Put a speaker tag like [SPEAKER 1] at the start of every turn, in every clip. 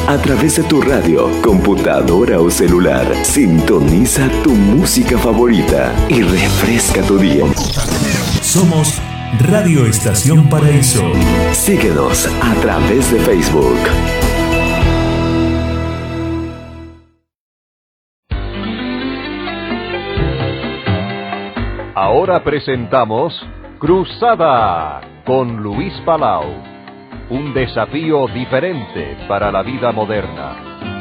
[SPEAKER 1] A través de tu radio, computadora o celular, sintoniza tu música favorita y refresca tu día.
[SPEAKER 2] Somos Radio Estación Paraíso.
[SPEAKER 1] Síguenos a través de Facebook.
[SPEAKER 3] Ahora presentamos Cruzada con Luis Palau. Un desafío diferente para la vida moderna.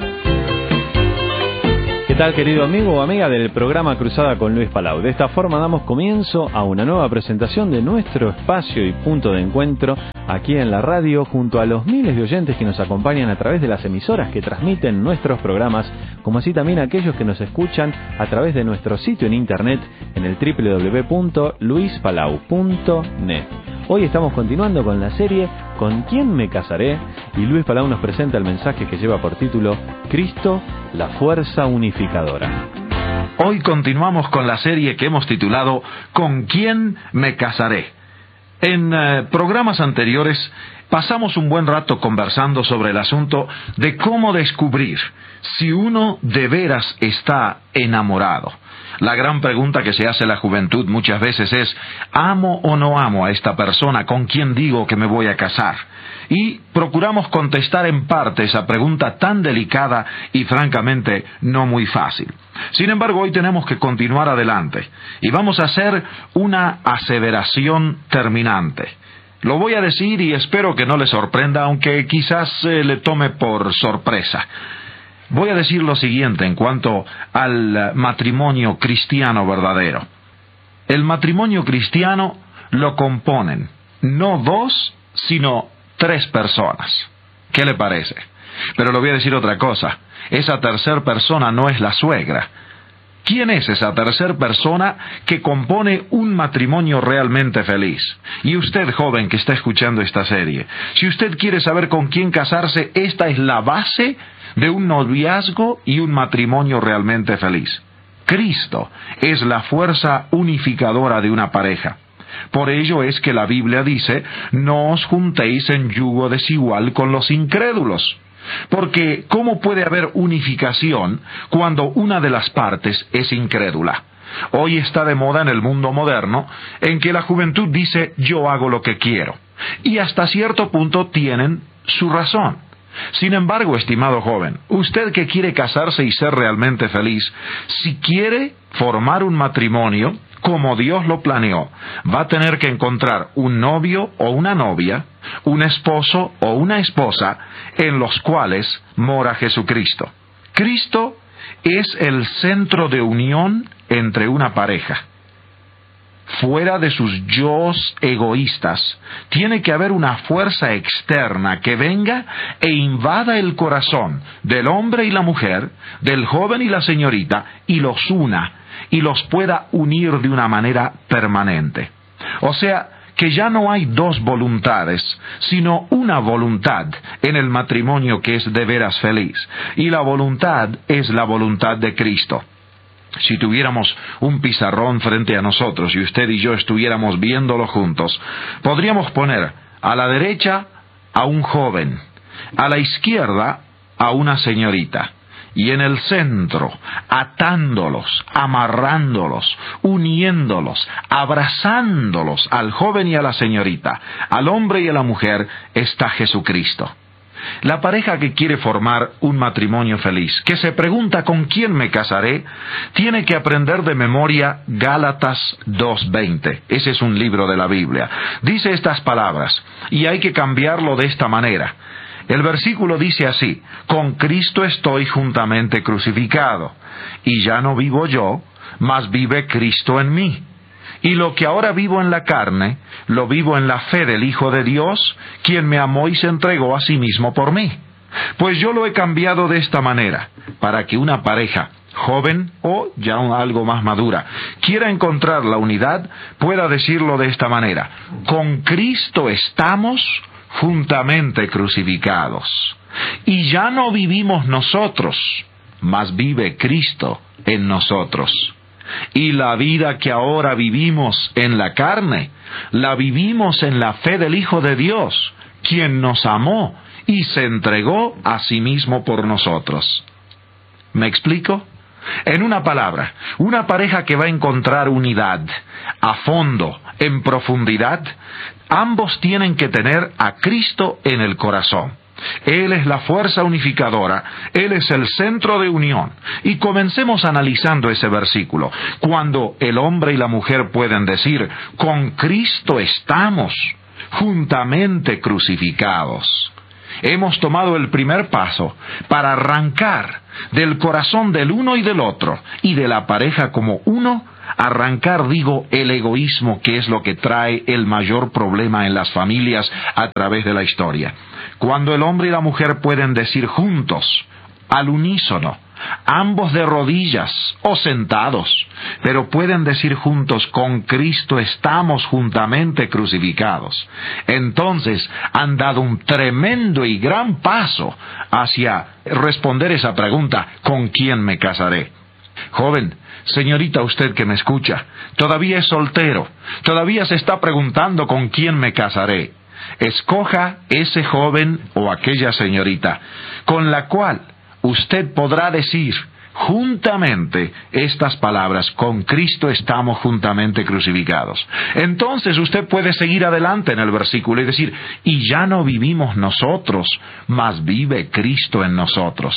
[SPEAKER 4] ¿Qué tal, querido amigo o amiga del programa Cruzada con Luis Palau? De esta forma damos comienzo a una nueva presentación de nuestro espacio y punto de encuentro aquí en la radio, junto a los miles de oyentes que nos acompañan a través de las emisoras que transmiten nuestros programas, como así también aquellos que nos escuchan a través de nuestro sitio en internet en el www.luispalau.net. Hoy estamos continuando con la serie ¿Con quién me casaré? Y Luis Palau nos presenta el mensaje que lleva por título Cristo, la fuerza unificadora.
[SPEAKER 5] Hoy continuamos con la serie que hemos titulado ¿Con quién me casaré? En programas anteriores pasamos un buen rato conversando sobre el asunto de cómo descubrir si uno de veras está enamorado. La gran pregunta que se hace la juventud muchas veces es, ¿amo o no amo a esta persona con quien digo que me voy a casar? Y procuramos contestar en parte esa pregunta tan delicada y francamente no muy fácil. Sin embargo, hoy tenemos que continuar adelante y vamos a hacer una aseveración terminante. Lo voy a decir y espero que no le sorprenda, aunque quizás le tome por sorpresa. Voy a decir lo siguiente en cuanto al matrimonio cristiano verdadero. El matrimonio cristiano lo componen no 2, sino 3 personas. ¿Qué le parece? Pero le voy a decir otra cosa. Esa tercer persona no es la suegra. ¿Quién es esa tercer persona que compone un matrimonio realmente feliz? Y usted, joven que está escuchando esta serie, si usted quiere saber con quién casarse, esta es la base de un noviazgo y un matrimonio realmente feliz. Cristo es la fuerza unificadora de una pareja. Por ello es que la Biblia dice, no os juntéis en yugo desigual con los incrédulos. Porque, ¿cómo puede haber unificación cuando una de las partes es incrédula? Hoy está de moda en el mundo moderno en que la juventud dice, yo hago lo que quiero. Y hasta cierto punto tienen su razón. Sin embargo, estimado joven, usted que quiere casarse y ser realmente feliz, si quiere formar un matrimonio como Dios lo planeó, va a tener que encontrar un novio o una novia, un esposo o una esposa, en los cuales mora Jesucristo. Cristo es el centro de unión entre una pareja. Fuera de sus yos egoístas, tiene que haber una fuerza externa que venga e invada el corazón del hombre y la mujer, del joven y la señorita, y los una, y los pueda unir de una manera permanente. O sea, que ya no hay 2 voluntades, sino una voluntad en el matrimonio que es de veras feliz. Y la voluntad es la voluntad de Cristo. Si tuviéramos un pizarrón frente a nosotros y usted y yo estuviéramos viéndolo juntos, podríamos poner a la derecha a un joven, a la izquierda a una señorita, y en el centro, atándolos, amarrándolos, uniéndolos, abrazándolos al joven y a la señorita, al hombre y a la mujer, está Jesucristo. La pareja que quiere formar un matrimonio feliz, que se pregunta ¿con quién me casaré?, tiene que aprender de memoria Gálatas 2:20. Ese es un libro de la Biblia. Dice estas palabras, y hay que cambiarlo de esta manera. El versículo dice así, con Cristo estoy juntamente crucificado, y ya no vivo yo, mas vive Cristo en mí. Y lo que ahora vivo en la carne, lo vivo en la fe del Hijo de Dios, quien me amó y se entregó a sí mismo por mí. Pues yo lo he cambiado de esta manera, para que una pareja joven o ya algo más madura quiera encontrar la unidad, pueda decirlo de esta manera, con Cristo estamos juntamente crucificados. Y ya no vivimos nosotros, mas vive Cristo en nosotros. Y la vida que ahora vivimos en la carne, la vivimos en la fe del Hijo de Dios, quien nos amó y se entregó a sí mismo por nosotros. ¿Me explico? En una palabra, una pareja que va a encontrar unidad a fondo, en profundidad, ambos tienen que tener a Cristo en el corazón. Él es la fuerza unificadora, Él es el centro de unión. Y comencemos analizando ese versículo. Cuando el hombre y la mujer pueden decir, con Cristo estamos juntamente crucificados. Hemos tomado el primer paso para arrancar del corazón del uno y del otro, y de la pareja como uno, arrancar, el egoísmo, que es lo que trae el mayor problema en las familias a través de la historia. Cuando el hombre y la mujer pueden decir juntos, al unísono, ambos de rodillas o sentados, pero pueden decir juntos, con Cristo estamos juntamente crucificados. Entonces han dado un tremendo y gran paso hacia responder esa pregunta, ¿con quién me casaré? Joven, señorita, usted que me escucha, todavía es soltero, todavía se está preguntando con quién me casaré. Escoja ese joven o aquella señorita con la cual usted podrá decir juntamente estas palabras, con Cristo estamos juntamente crucificados. Entonces usted puede seguir adelante en el versículo y decir, y ya no vivimos nosotros, mas vive Cristo en nosotros.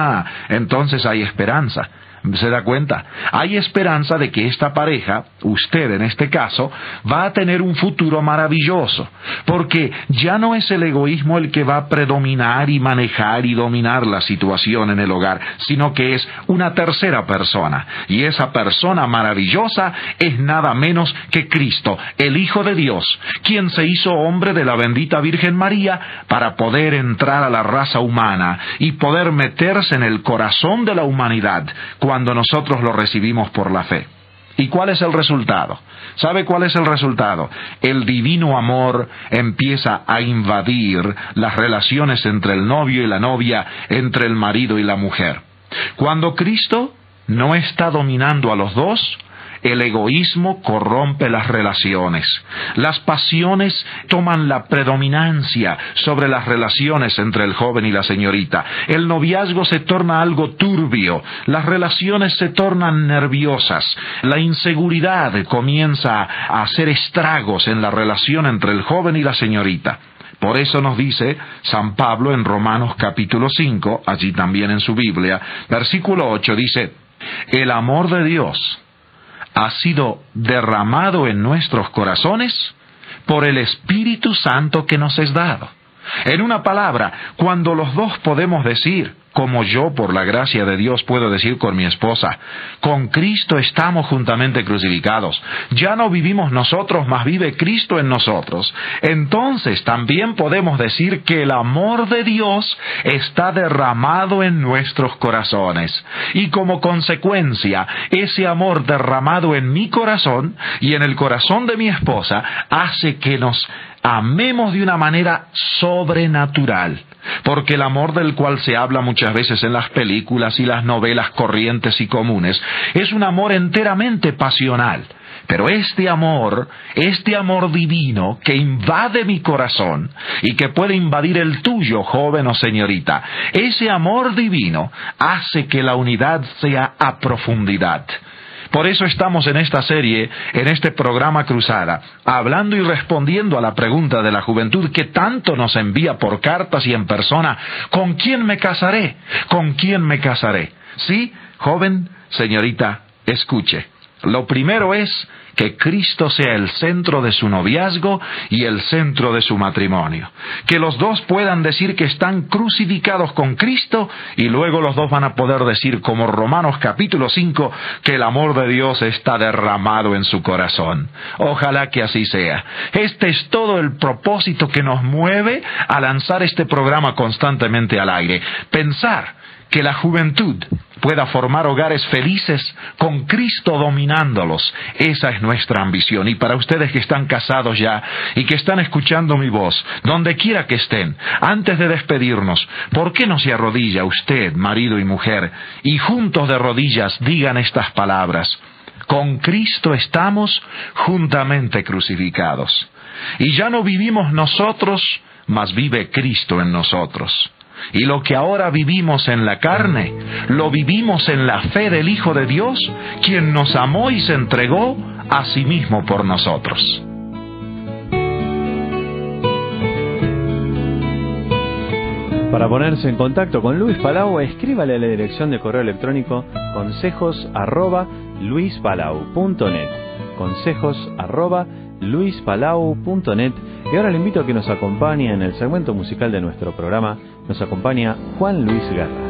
[SPEAKER 5] Entonces hay esperanza. ¿Se da cuenta? Hay esperanza de que esta pareja, usted en este caso, va a tener un futuro maravilloso, porque ya no es el egoísmo el que va a predominar y manejar y dominar la situación en el hogar, sino que es una tercera persona, y esa persona maravillosa es nada menos que Cristo, el Hijo de Dios, quien se hizo hombre de la bendita Virgen María para poder entrar a la raza humana y poder meterse en el corazón de la humanidad cuando nosotros lo recibimos por la fe. ¿Y cuál es el resultado? ¿Sabe cuál es el resultado? El divino amor empieza a invadir las relaciones entre el novio y la novia, entre el marido y la mujer. Cuando Cristo no está dominando a los dos, el egoísmo corrompe las relaciones. Las pasiones toman la predominancia sobre las relaciones entre el joven y la señorita. El noviazgo se torna algo turbio. Las relaciones se tornan nerviosas. La inseguridad comienza a hacer estragos en la relación entre el joven y la señorita. Por eso nos dice San Pablo en Romanos capítulo 5, allí también en su Biblia, versículo 8, dice, el amor de Dios ha sido derramado en nuestros corazones por el Espíritu Santo que nos es dado. En una palabra, cuando los dos podemos decir, como yo por la gracia de Dios puedo decir con mi esposa, con Cristo estamos juntamente crucificados, ya no vivimos nosotros, mas vive Cristo en nosotros, entonces también podemos decir que el amor de Dios está derramado en nuestros corazones. Y como consecuencia, ese amor derramado en mi corazón y en el corazón de mi esposa hace que nos amemos de una manera sobrenatural. Porque el amor del cual se habla muchas veces en las películas y las novelas corrientes y comunes es un amor enteramente pasional. Pero este amor divino que invade mi corazón y que puede invadir el tuyo, joven o señorita, ese amor divino hace que la unidad sea a profundidad. Por eso estamos en esta serie, en este programa Cruzada, hablando y respondiendo a la pregunta de la juventud que tanto nos envía por cartas y en persona, ¿con quién me casaré? ¿Con quién me casaré? Sí, joven, señorita, escuche. Lo primero es que Cristo sea el centro de su noviazgo y el centro de su matrimonio. Que los dos puedan decir que están crucificados con Cristo y luego los dos van a poder decir, como Romanos capítulo 5, que el amor de Dios está derramado en su corazón. Ojalá que así sea. Este es todo el propósito que nos mueve a lanzar este programa constantemente al aire. Pensar que la juventud pueda formar hogares felices con Cristo dominándolos. Esa es nuestra ambición. Y para ustedes que están casados ya y que están escuchando mi voz, donde quiera que estén, antes de despedirnos, ¿por qué no se arrodilla usted, marido y mujer, y juntos de rodillas digan estas palabras? Con Cristo estamos juntamente crucificados. Y ya no vivimos nosotros, mas vive Cristo en nosotros. Y lo que ahora vivimos en la carne, lo vivimos en la fe del Hijo de Dios, quien nos amó y se entregó a sí mismo por nosotros.
[SPEAKER 4] Para ponerse en contacto con Luis Palau, escríbale a la dirección de correo electrónico consejos@luispalau.net, consejos@luispalau.net. Y ahora le invito a que nos acompañe en el segmento musical de nuestro programa. Nos acompaña Juan Luis Guerra.